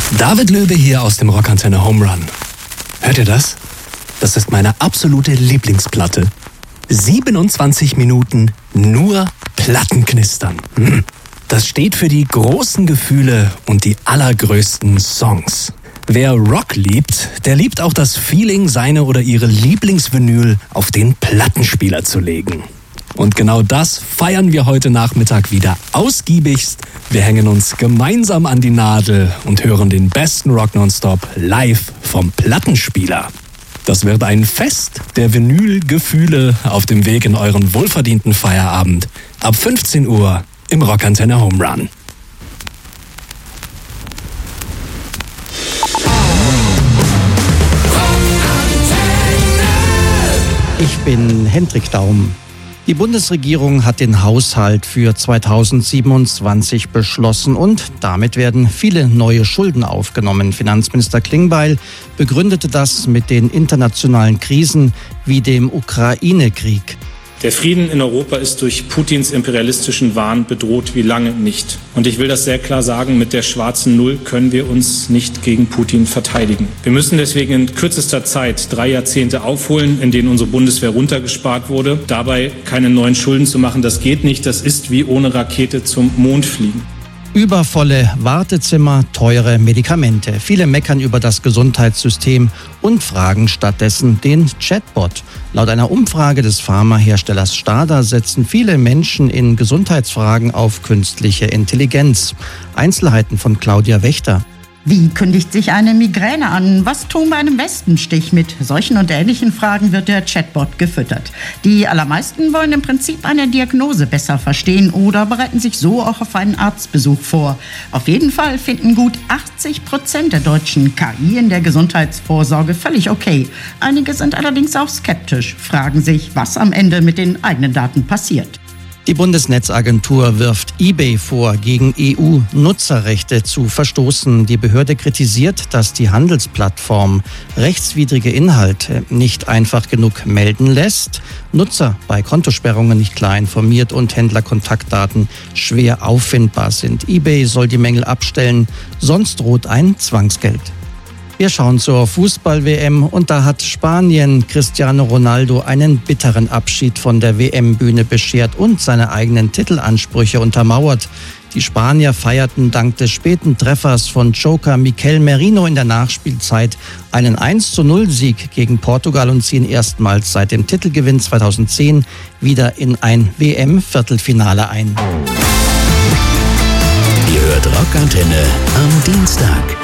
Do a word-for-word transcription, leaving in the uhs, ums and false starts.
David Löbe hier aus dem Rockantenne Home Run. Hört ihr das? Das ist meine absolute Lieblingsplatte. siebenundzwanzig Minuten nur Plattenknistern. Hm. Das steht für die großen Gefühle und die allergrößten Songs. Wer Rock liebt, der liebt auch das Feeling, seine oder ihre Lieblingsvinyl auf den Plattenspieler zu legen. Und genau das feiern wir heute Nachmittag wieder ausgiebigst. Wir hängen uns gemeinsam an die Nadel und hören den besten Rock nonstop live vom Plattenspieler. Das wird ein Fest der Vinyl-Gefühle auf dem Weg in euren wohlverdienten Feierabend. Ab fünfzehn Uhr im Rockantenne Home Run. Ich bin Hendrik Daum. Die Bundesregierung hat den Haushalt für zweitausendsiebenundzwanzig beschlossen und damit werden viele neue Schulden aufgenommen. Finanzminister Klingbeil begründete das mit den internationalen Krisen wie dem Ukraine-Krieg. Der Frieden in Europa ist durch Putins imperialistischen Wahn bedroht wie lange nicht. Und ich will das sehr klar sagen, mit der schwarzen Null können wir uns nicht gegen Putin verteidigen. Wir müssen deswegen in kürzester Zeit drei Jahrzehnte aufholen, in denen unsere Bundeswehr runtergespart wurde. Dabei keine neuen Schulden zu machen, das geht nicht. Das ist wie ohne Rakete zum Mond fliegen. Übervolle Wartezimmer, teure Medikamente. Viele meckern über das Gesundheitssystem und fragen stattdessen den Chatbot. Laut einer Umfrage des Pharmaherstellers Stada setzen viele Menschen in Gesundheitsfragen auf künstliche Intelligenz. Einzelheiten von Claudia Wächter. Wie kündigt sich eine Migräne an? Was tun bei einem Wespenstich? Mit solchen und ähnlichen Fragen wird der Chatbot gefüttert. Die allermeisten wollen im Prinzip eine Diagnose besser verstehen oder bereiten sich so auch auf einen Arztbesuch vor. Auf jeden Fall finden gut achtzig Prozent der Deutschen K I in der Gesundheitsvorsorge völlig okay. Einige sind allerdings auch skeptisch, fragen sich, was am Ende mit den eigenen Daten passiert. Die Bundesnetzagentur wirft eBay vor, gegen E U-Nutzerrechte zu verstoßen. Die Behörde kritisiert, dass die Handelsplattform rechtswidrige Inhalte nicht einfach genug melden lässt, Nutzer bei Kontosperrungen nicht klar informiert und Händlerkontaktdaten schwer auffindbar sind. eBay soll die Mängel abstellen, sonst droht ein Zwangsgeld. Wir schauen zur Fußball-W M und da hat Spanien Cristiano Ronaldo einen bitteren Abschied von der W M-Bühne beschert und seine eigenen Titelansprüche untermauert. Die Spanier feierten dank des späten Treffers von Joker Mikel Merino in der Nachspielzeit einen eins zu null Sieg gegen Portugal und ziehen erstmals seit dem Titelgewinn zweitausendzehn wieder in ein W M-Viertelfinale ein. Ihr hört Rockantenne am Dienstag.